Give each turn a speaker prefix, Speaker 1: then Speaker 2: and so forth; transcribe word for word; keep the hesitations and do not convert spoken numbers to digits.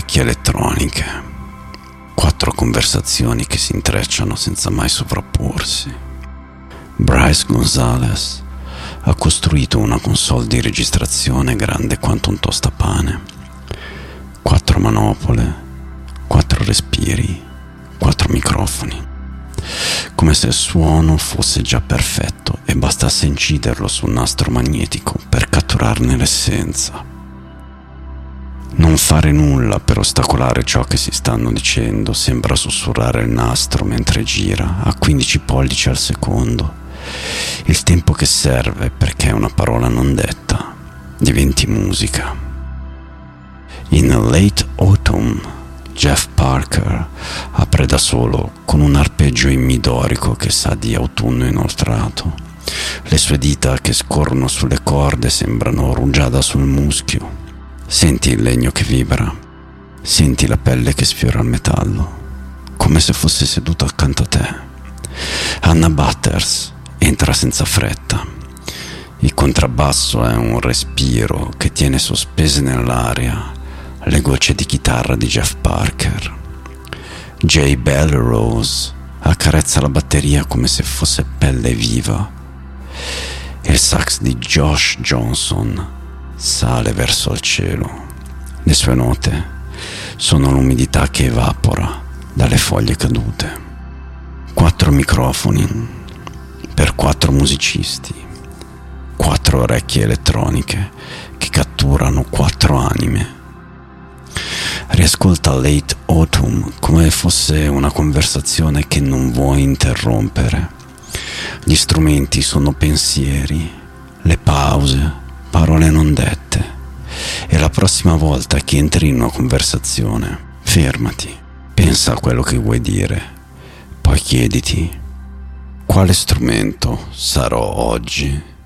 Speaker 1: orecchie elettroniche, quattro conversazioni che si intrecciano senza mai sovrapporsi. Bryce Gonzalez ha costruito una console di registrazione grande quanto un tostapane. Quattro manopole, quattro respiri, quattro microfoni. Come se il suono fosse già perfetto e bastasse inciderlo sul nastro magnetico per catturarne l'essenza. Non fare nulla per ostacolare ciò che si stanno dicendo, sembra sussurrare il nastro mentre gira a quindici pollici al secondo. Il tempo che serve perché una parola non detta diventi musica. In Late Autumn, Jeff Parker apre da solo con un arpeggio in mi dorico che sa di autunno inoltrato. Le sue dita che scorrono sulle corde sembrano rugiada sul muschio. Senti il legno che vibra, senti la pelle che sfiora il metallo, come se fosse seduto accanto a te. Anna Butters entra senza fretta. Il contrabbasso è un respiro che tiene sospese nell'aria le gocce di chitarra di Jeff Parker. Jay Belrose accarezza la batteria come se fosse pelle viva. Il sax di Josh Johnson sale verso il cielo. Le sue note sono l'umidità che evapora dalle foglie cadute. Quattro microfoni per quattro musicisti, quattro orecchie elettroniche che catturano quattro anime. Riascolta Late Autumn come fosse una conversazione che non vuoi interrompere. Gli strumenti sono pensieri, le pause, parole non dette. E la prossima volta che entri in una conversazione, fermati, pensa a quello che vuoi dire, poi chiediti: quale strumento sarò oggi?